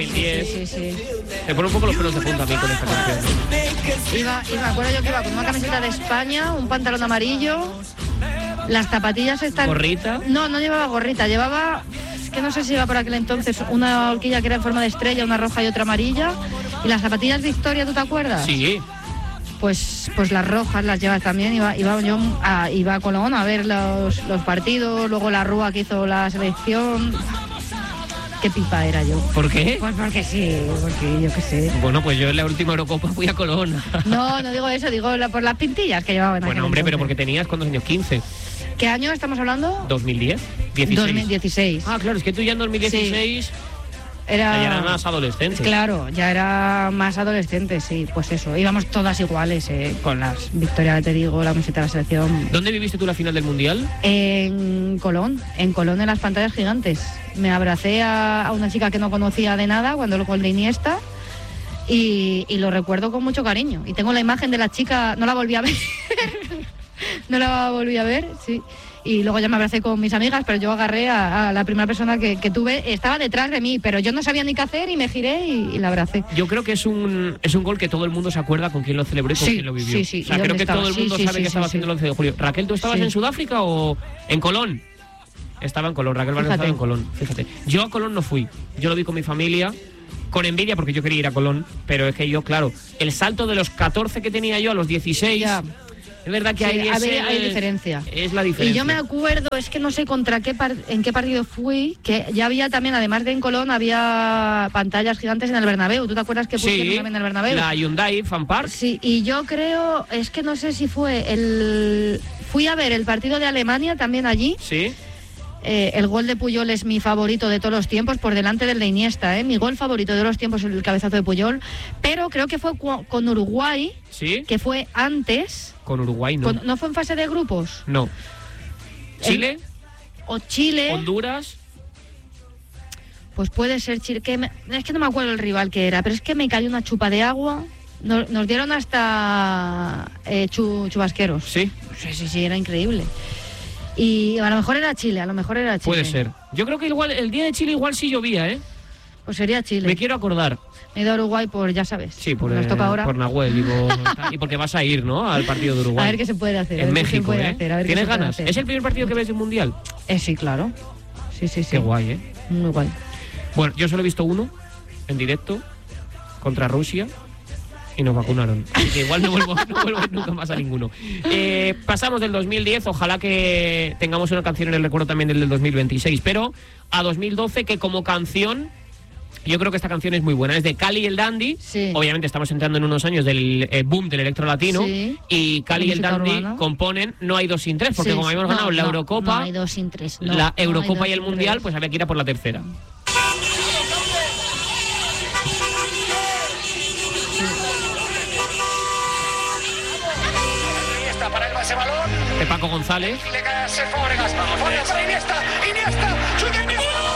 Sí. Me pone un poco los pelos de punta a mí con esta canción. Me acuerdo yo que iba con una camiseta de España, un pantalón amarillo, las zapatillas están... ¿Gorrita? No llevaba gorrita, llevaba... Es que no sé si iba por aquel entonces una horquilla que era en forma de estrella, una roja y otra amarilla. Y las zapatillas Victoria, ¿tú te acuerdas? Sí. Pues las rojas las llevas también. Iba a Colón a ver los partidos, luego la Rúa que hizo la selección. Qué pipa era yo. ¿Por qué? Pues porque sí, porque yo qué sé. Bueno, pues yo en la última Eurocopa fui a Colón. No digo eso, digo por las pintillas que llevaban. Bueno, hombre, pero porque tenías, ¿cuántos años? 15. ¿Qué año estamos hablando? 2010. 2016. Ah, claro, es que tú ya en 2016... Sí. Ya era más adolescente. Claro, ya era más adolescente, sí. Pues eso, íbamos todas iguales, con las Victoria, te digo, la camiseta de la selección. ¿Dónde viviste tú la final del Mundial? En Colón en las pantallas gigantes. Me abracé a una chica que no conocía de nada cuando el gol de Iniesta y lo recuerdo con mucho cariño. Y tengo la imagen de la chica, no la volví a ver. No la volví a ver, sí. Y luego ya me abracé con mis amigas, pero yo agarré a la primera persona que tuve, estaba detrás de mí, pero yo no sabía ni qué hacer y me giré y la abracé. Yo creo que es un gol que todo el mundo se acuerda con quién lo celebró y con quién lo vivió. Sí. O sea, creo que todo el mundo sabe que estaba haciendo el 11 de julio. Raquel, ¿tú estabas en Sudáfrica o en Colón? Estaba en Colón, Raquel Vargas estaba en Colón, fíjate. Yo a Colón no fui, yo lo vi con mi familia, con envidia porque yo quería ir a Colón, pero es que yo, claro, el salto de los 14 que tenía yo a los 16... Ya. Es verdad que hay diferencia. Es la diferencia. Y yo me acuerdo, es que no sé en qué partido fui, que ya había también, además de en Colón, había pantallas gigantes en el Bernabéu. ¿Tú te acuerdas que pusieron también en el Bernabéu? La Hyundai Fan Park. Sí, y yo creo, es que no sé si fui a ver el partido de Alemania también allí. Sí. El gol de Puyol es mi favorito de todos los tiempos, por delante del de Iniesta, mi gol favorito de los tiempos es el cabezazo de Puyol, pero creo que fue con Uruguay, ¿sí? Que fue antes. Con Uruguay no. ¿No fue en fase de grupos? No. ¿Chile? ¿O Chile? ¿Honduras? Pues puede ser Chile, es que no me acuerdo el rival que era, pero es que me cayó una chupa de agua, nos dieron hasta chubasqueros. ¿Sí? Sí, era increíble. Y a lo mejor era Chile, Puede ser. Yo creo que igual el día de Chile igual sí llovía, ¿eh? Pues sería Chile. Me quiero acordar. Me he ido a Uruguay ya sabes. Sí, nos toca ahora. Por Nahuel, y porque vas a ir, ¿no? Al partido de Uruguay. A ver qué se puede hacer. En México, ¿Tienes ganas? ¿Es el primer partido que ves del Mundial? Sí, claro. Sí. Qué guay, ¿eh? Muy guay. Bueno, yo solo he visto uno en directo contra Rusia y nos vacunaron. Así que igual no vuelvo nunca más a ninguno. Pasamos del 2010, ojalá que tengamos una canción en el recuerdo también del 2026, pero a 2012, que como canción, yo creo que esta canción es muy buena. Es de Cali y el Dandy. Sí. Obviamente estamos entrando en unos años del boom del electro latino. Sí. Y Cali y el Dandy urbana componen No hay dos sin tres, porque como habíamos ganado la Eurocopa, no hay dos sin tres. La Eurocopa y el Mundial, pues había que ir a por la tercera. Para el base balón de Paco González. Le cae a Sergio Fábregas. Iniesta.